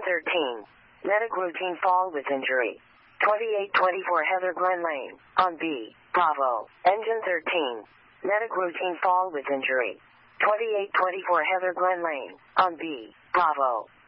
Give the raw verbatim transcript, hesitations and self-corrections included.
thirteen. Medic routine fall with injury. twenty-eight twenty-four Heather Glen Lane, on B, Bravo. Engine thirteen. Medic routine fall with injury. twenty-eight twenty-four Heather Glen Lane, on B, Bravo.